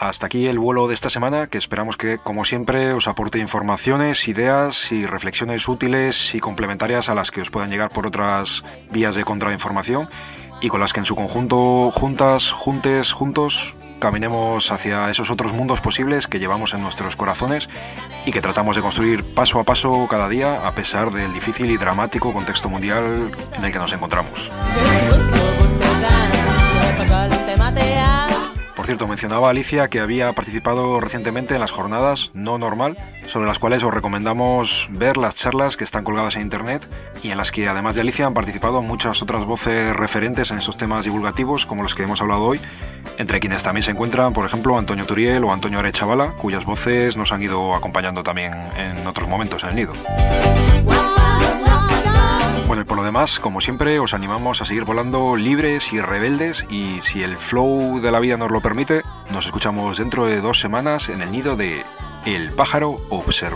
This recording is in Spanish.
hasta aquí el vuelo de esta semana, que esperamos que, como siempre, os aporte informaciones, ideas y reflexiones útiles y complementarias a las que os puedan llegar por otras vías de contrainformación y con las que en su conjunto, juntos, caminemos hacia esos otros mundos posibles que llevamos en nuestros corazones y que tratamos de construir paso a paso cada día a pesar del difícil y dramático contexto mundial en el que nos encontramos. Por cierto, mencionaba Alicia que había participado recientemente en las jornadas No Normal, sobre las cuales os recomendamos ver las charlas que están colgadas en internet y en las que además de Alicia han participado muchas otras voces referentes en estos temas divulgativos como los que hemos hablado hoy, entre quienes también se encuentran, por ejemplo, Antonio Turiel o Antonio Arechavala, cuyas voces nos han ido acompañando también en otros momentos en el nido. Bueno, y por lo demás, como siempre, os animamos a seguir volando libres y rebeldes y si el flow de la vida nos lo permite, nos escuchamos dentro de 2 semanas en el nido de El Pájaro Observador.